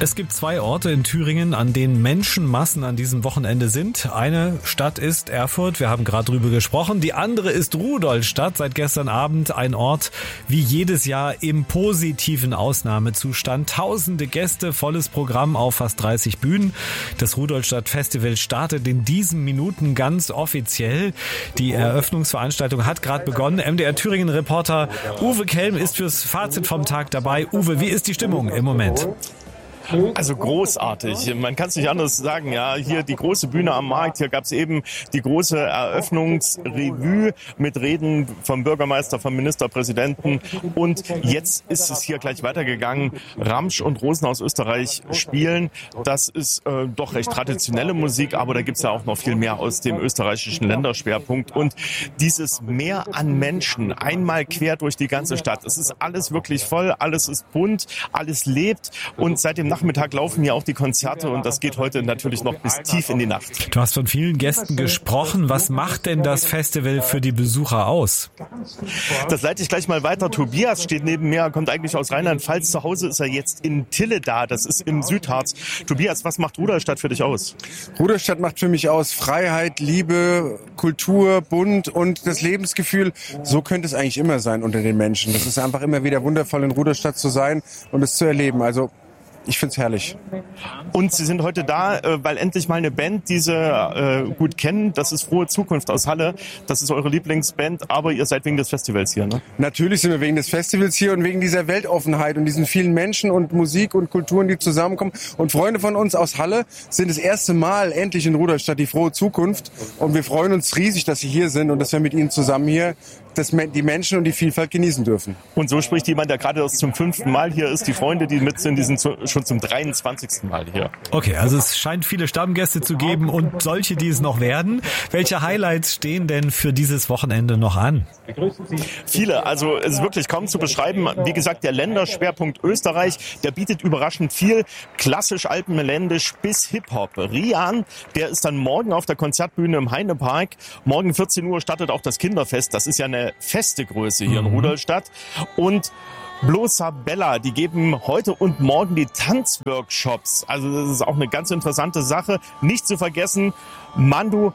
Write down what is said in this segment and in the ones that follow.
Es gibt 2 Orte in Thüringen, an denen Menschenmassen an diesem Wochenende sind. Eine Stadt ist Erfurt, wir haben gerade drüber gesprochen. Die andere ist Rudolstadt, seit gestern Abend ein Ort wie jedes Jahr im positiven Ausnahmezustand. Tausende Gäste, volles Programm auf fast 30 Bühnen. Das Rudolstadt Festival startet in diesen Minuten ganz offiziell. Die Eröffnungsveranstaltung hat gerade begonnen. MDR Thüringen-Reporter Uwe Kelm ist fürs Fazit vom Tag dabei. Uwe, wie ist die Stimmung im Moment? Also großartig. Man kann es nicht anders sagen. Ja, hier die große Bühne am Markt. Hier gab es eben die große Eröffnungsrevue mit Reden vom Bürgermeister, vom Ministerpräsidenten. Und jetzt ist es hier gleich weitergegangen. Ramsch und Rosen aus Österreich spielen. Das ist doch recht traditionelle Musik, aber da gibt es ja auch noch viel mehr aus dem österreichischen Länderschwerpunkt. Und dieses Meer an Menschen, einmal quer durch die ganze Stadt. Es ist alles wirklich voll, alles ist bunt, alles lebt. Und seit dem Nachmittag laufen hier auch die Konzerte und das geht heute natürlich noch bis tief in die Nacht. Du hast von vielen Gästen gesprochen. Was macht denn das Festival für die Besucher aus? Das leite ich gleich mal weiter. Tobias steht neben mir, kommt eigentlich aus Rheinland-Pfalz. Zu Hause ist er jetzt in Tilleda, das ist im Südharz. Tobias, was macht Rudolstadt für dich aus? Rudolstadt macht für mich aus Freiheit, Liebe, Kultur, bunt und das Lebensgefühl. So könnte es eigentlich immer sein unter den Menschen. Das ist einfach immer wieder wundervoll, in Rudolstadt zu sein und es zu erleben. Also ich find's herrlich. Und Sie sind heute da, weil endlich mal eine Band, die Sie gut kennen. Das ist Frohe Zukunft aus Halle. Das ist eure Lieblingsband, aber ihr seid wegen des Festivals hier, ne? Natürlich sind wir wegen des Festivals hier und wegen dieser Weltoffenheit und diesen vielen Menschen und Musik und Kulturen, die zusammenkommen. Und Freunde von uns aus Halle sind das erste Mal endlich in Rudolstadt, die Frohe Zukunft. Und wir freuen uns riesig, dass Sie hier sind und dass wir mit Ihnen zusammen hier die Menschen und die Vielfalt genießen dürfen. Und so spricht jemand, der gerade erst zum 5. Mal hier ist. Die Freunde, die mit sind, die sind schon zum 23. Mal hier. Okay, also es scheint viele Stammgäste zu geben und solche, die es noch werden. Welche Highlights stehen denn für dieses Wochenende noch an? Viele, also es ist wirklich kaum zu beschreiben. Wie gesagt, der Länderschwerpunkt Österreich, der bietet überraschend viel. Klassisch alpenländisch bis Hip-Hop. Rian, der ist dann morgen auf der Konzertbühne im Heinepark. Morgen 14 Uhr startet auch das Kinderfest. Das ist ja eine feste Größe hier in Rudolstadt. Und Blosa Bella, die geben heute und morgen die Tanzworkshops. Also das ist auch eine ganz interessante Sache. Nicht zu vergessen, Manu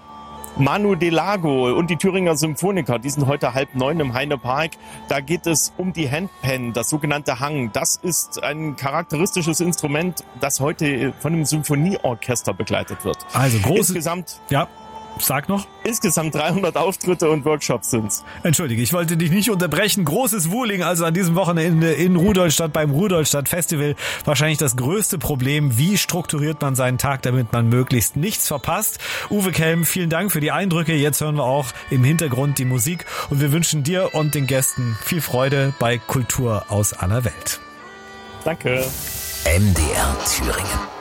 Delago und die Thüringer Symphoniker, die sind heute 8:30 im Heinepark. Da geht es um die Handpan, das sogenannte Hang. Das ist ein charakteristisches Instrument, das heute von einem Symphonieorchester begleitet wird. Also Insgesamt... Ja. Sag noch. Insgesamt 300 Auftritte und Workshops sind's. Entschuldige, ich wollte dich nicht unterbrechen. Großes Wuhling also an diesem Wochenende in Rudolstadt beim Rudolstadt Festival. Wahrscheinlich das größte Problem. Wie strukturiert man seinen Tag, damit man möglichst nichts verpasst? Uwe Kelm, vielen Dank für die Eindrücke. Jetzt hören wir auch im Hintergrund die Musik und wir wünschen dir und den Gästen viel Freude bei Kultur aus aller Welt. Danke. MDR Thüringen.